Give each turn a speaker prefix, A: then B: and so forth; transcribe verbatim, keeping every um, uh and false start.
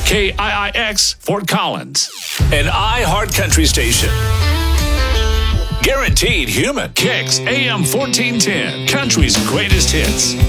A: K I I X, Fort Collins.
B: An iHeart Country station. Guaranteed human.
A: Kicks A M fourteen ten, country's greatest hits.